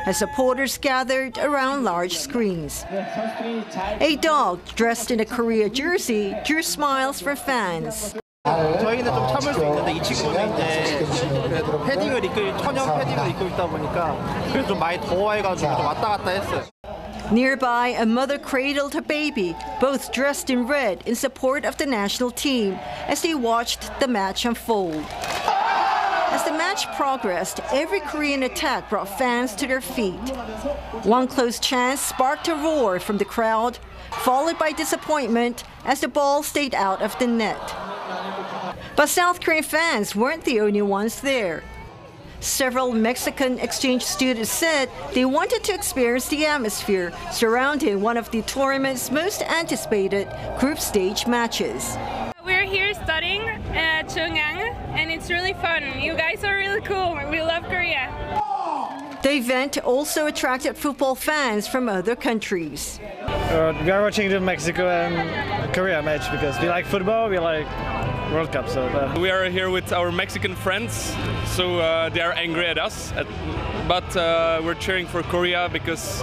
as supporters gathered around large screens. A dog dressed in a Korea jersey drew smiles from fans. 저희는 좀 참을 수 있는데 이 친구는 이제 천연 패딩을 입고 있다 보니까 그래서 좀 많이 더워해가지고 좀 왔다 갔다 했어요. Nearby, a mother cradled her baby, both dressed in red in support of the national team, as they watched the match unfold. As the match progressed, every Korean attack brought fans to their feet. One close chance sparked a roar from the crowd, followed by disappointment as the ball stayed out of the net. But South Korean fans weren't the only ones there. Several Mexican exchange students said they wanted to experience the atmosphere surrounding one of the tournament's most anticipated group stage matches. We're here studying at Chungang, and it's really fun. You guys are really cool. We love Korea. The event also attracted football fans from other countries. We are watching the Mexico and Korea match because we like football, we like World Cup. We are here with our Mexican friends, so they are angry at us, but we're cheering for Korea because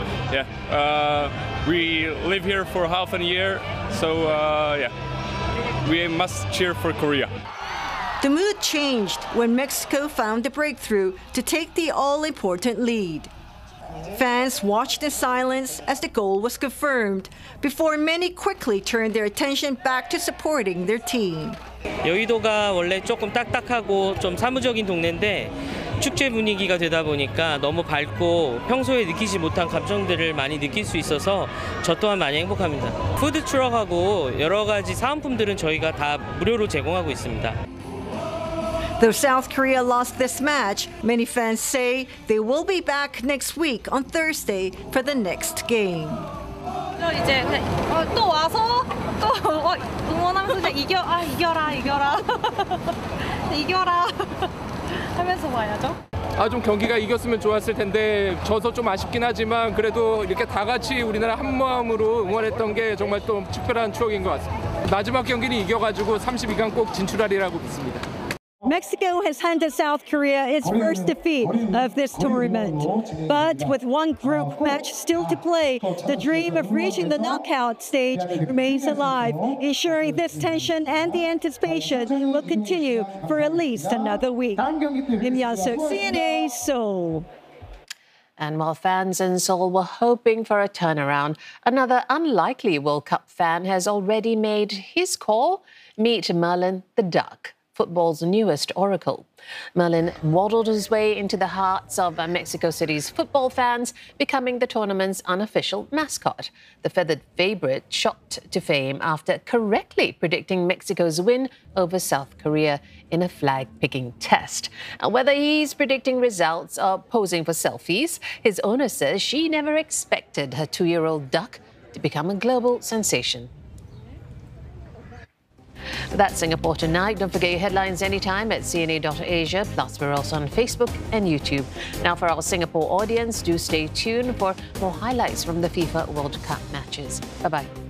we live here for half a year, so we must cheer for Korea. The mood changed when Mexico found the breakthrough to take the all-important lead. Fans watched in silence as the goal was confirmed before many quickly turned their attention back to supporting their team. 여의도가 원래 조금 딱딱하고 좀 사무적인 동네인데 축제 분위기가 되다 보니까 너무 밝고 평소에 느끼지 못한 감정들을 많이 느낄 수 있어서 저 또한 많이 행복합니다. 푸드 트럭하고 여러 가지 사은품들은 저희가 다 무료로 제공하고 있습니다. Though South Korea lost this match, many fans say they will be back next week on Thursday for the next game. 이제 또 와서 또 응원하면서 그냥 이겨라 이겨라 하면서 와야죠. 좀 경기가 이겼으면 좋았을 텐데 져서 좀 아쉽긴 하지만 그래도 이렇게 다 같이 우리나라 한 마음으로 응원했던 게 정말 또 특별한 추억인 것 같습니다. 마지막 경기는 이겨가지고 32강 꼭 진출하리라고 믿습니다. Mexico has handed South Korea its first defeat of this tournament. But with one group match still to play, the dream of reaching the knockout stage remains alive, ensuring this tension and the anticipation will continue for at least another week. Im Yasuk, CNA Seoul. And while fans in Seoul were hoping for a turnaround, another unlikely World Cup fan has already made his call. Meet Merlin the Duck, football's newest oracle. Merlin waddled his way into the hearts of Mexico City's football fans, becoming the tournament's unofficial mascot. The feathered favourite shot to fame after correctly predicting Mexico's win over South Korea in a flag-picking test. And whether he's predicting results or posing for selfies, his owner says she never expected her 2-year-old duck to become a global sensation. That's Singapore Tonight. Don't forget your headlines anytime at CNA.Asia. Plus, we're also on Facebook and YouTube. Now, for our Singapore audience, do stay tuned for more highlights from the FIFA World Cup matches. Bye-bye.